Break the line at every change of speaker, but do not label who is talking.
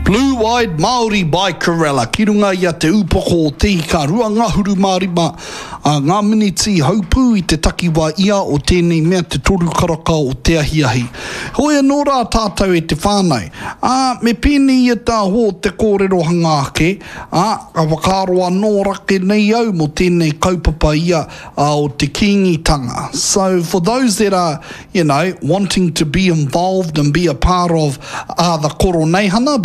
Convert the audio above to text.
Blue-Eyed Māori by Corella. Ki runga ia te upoko o te ka rua ngahuru marima a ngā miniti haupū i te takiwa ia o tēnei mea te toru karaka o te ahiahi. Hoi anō rā tātou e te whānau. Me pēnei ia tā ho te kōrero hanga ake, a wakaroa nō rake nei au mo tēnei kaupapa ia o te kīngitanga. So for those that are, wanting to be involved and be a part of the koro neihana,